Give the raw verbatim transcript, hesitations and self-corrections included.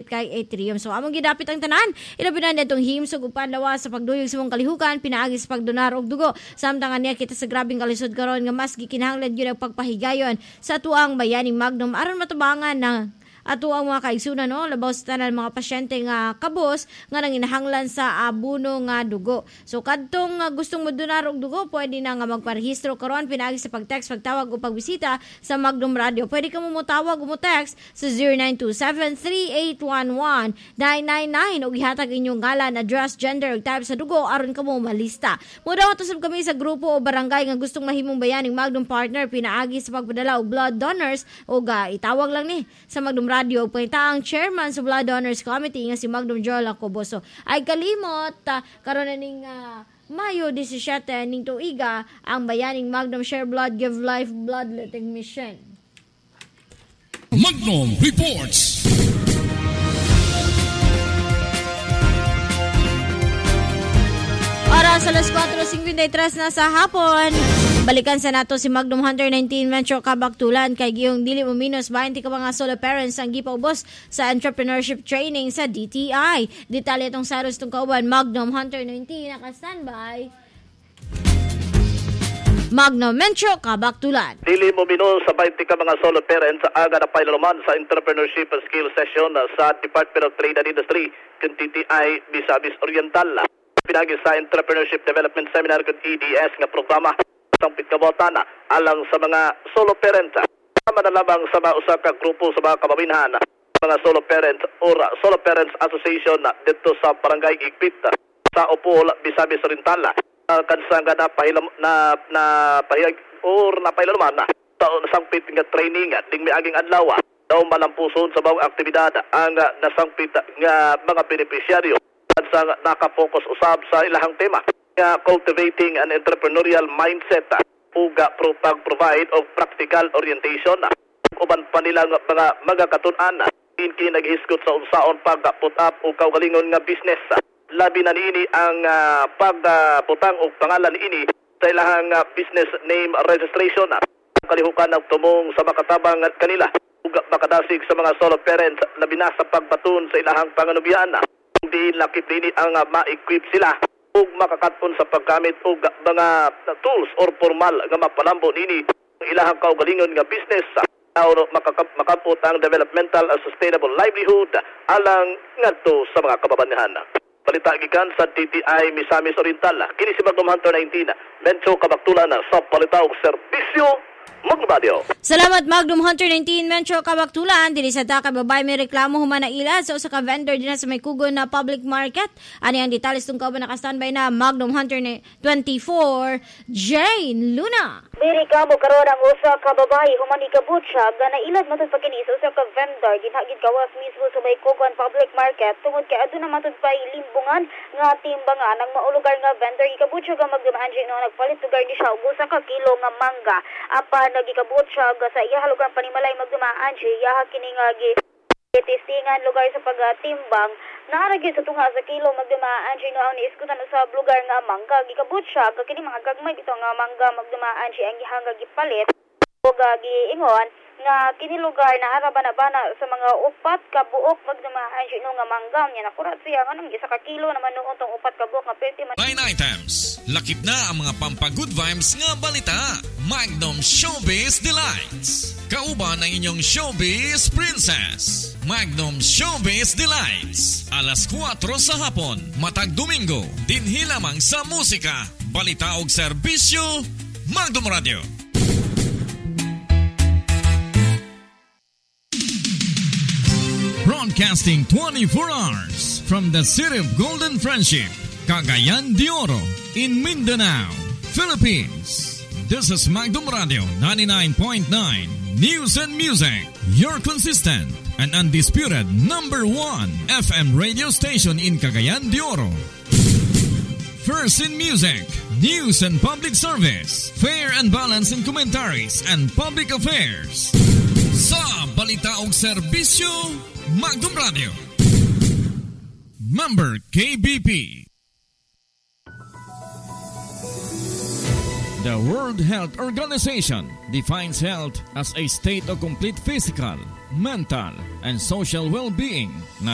kay Ethereum. So among gidapit ang tanan, ilabi na netong himsog upan lawas sa pagduyog sa mong kalihukan, pinaagi sa pagdonar og dugo. Samtangan niya kita sa grabing kalisod karon nga mas gikinahanglan gyud ang pagpahigayon sa tuang bayaning Magnum aron matabangan na ato ang mga kaigsunan, no, labaw sa tanan mga pasyente nga kabos nga nanginahanglan sa abuno nga dugo. So kadtong uh, gustong modonar og dugo, pwede na nga magparehistro karon pinaagi sa pag-text, pagtawag o pagbisita sa Magnum Radio. Pwede ka mo motawag o mo-text sa zero nine two seven three eight one one nine nine nine ug ihatag inyong ngalan, address, gender ug type sa dugo aron ka mo malista. Mudaw tusab kami sa grupo o barangay nga gustong mahimong bayaning Magnum partner pinaagi sa pagpadala og blood donors ug uh, itawag lang ni sa Magnum Radio Radio pangita ang chairman sa Blood Donors Committee nga si Magnum Joel Acoboso. Ay kalimot uh, karon na ning uh, Mayo seventeen ning tuiga ang bayaning Magnum Share Blood Give Life Bloodletting Mission. Magnum Reports. Oras alas four fifty-three na sa hapon. Balikan sa nato si Magnum one nineteen Metro Kabaktulan kay giyong dili mo minus twenty ka mga solo parents ang gipaubos sa entrepreneurship training sa D T I. Detalye itong saros itong kauban Magnum one nineteen naka-standby. Magnum Metro Kabaktulan. Dili mo minus sa twenty ka mga solo parents aga na pailaluman sa entrepreneurship skill session sa Department of Trade and Industry kung D T I Misamis Oriental. Pinagi sa Entrepreneurship Development Seminar kung E D S nga programa sang pitkabotan alang sa mga solo parents. Sama na lamang sa mga usa ka grupo sa mga kabaminhan, mga solo parents or Solo Parents Association dito sa Barangay Igpit sa Upol, Misamis Oriental. Uh, kansanga na pahilam na na pahiyag or na pahilaman na taon sangpit nga training ding miaging adlaw daw malampuson sa bawang aktibidad ang uh, nasangpit nga mga beneficiaryo sa nakapokus usab sa ilahang tema nga cultivating an entrepreneurial mindset ug pag-provide of practical orientation uban pa nila nga mga magakatun-an inki naghisgot sa unsaon pag-put up o kaugalingon nga business. Labi na niini ang uh, pagputang uh, o pangalan niini sa ilahang uh, business name registration. Kalihukan ng tumong sa makatabang kanila ug makadasig sa mga solo parents labi na sa pagbatun sa ilahang panganubian. Hindi lakip nini ang uh, ma-equip sila ug makakatpon sa paggamit og mga uh, tools or formal nga mapalambo nini ilahang kaugalingon nga business uh, makaput ang developmental and sustainable livelihood alang ngadto sa mga kababayan. Balita gikan sa D T I Misamis Oriental. Kini si Magnum one nineteen Metro Kabaktulan sa palita og serbisyo Magnum Radio. Salamat Magnum one nineteen Metro Kabaktulan. Dili sa ta kababay may reklamo human na ila sa usa ka vendor dinha sa may kugon na public market. Ani ang detalles tungkol ba naka-standby na Magnum one twenty-four Jane Luna. Diri kamo karon ang usa ka babae human ikabot siya nga nailad matud pagkini sa usa ka vendor ginhagid gawas mismo sa may kugon public market tungod kay aduna matud pa limbungan nga timbangan ang maulugar nga vendor ikabot siya nga magdumaan no nagpalit lugar ni siya og usa ka kilo nga mangga apan nagikabot siya sa iya lugar panimalay magdumaan siya iya kini nga gi testingan lugar sa pagtimbang naaragid sa tunga sa kilo magdumaan siya no ang niiskutan sa lugar nga mangga gikabot siya kini mga gagmay dito nga mangga magdumaan siya ang gihanga gipalit ug giingon nga kini lugar na harabana-bana sa mga upat ka buok magdumaan siya no nga mangga niya nakurat siya anong isa ka kilo naman noon tong upat ka buok nga pwede man nine items lakip na ang mga pampa-good vibes nga balita. Magnum Showbiz Delights kauban ang inyong Showbiz Princess. Magnum Showbiz Delights alas four sa hapon matag Domingo dinhi lamang sa musika, balita og serbisyo Magnum Radio. Broadcasting twenty-four hours from the city of Golden Friendship, Cagayan de Oro, in Mindanao, Philippines. This is Magnum Radio ninety-nine point nine News and Music, your consistent and undisputed number one F M radio station in Cagayan de Oro. First in music, news and public service, fair and balanced in commentaries and public affairs. Sa balita og serbisyo, Magnum Radio. Member K B P. The World Health Organization defines health as a state of complete physical, mental, and social well-being.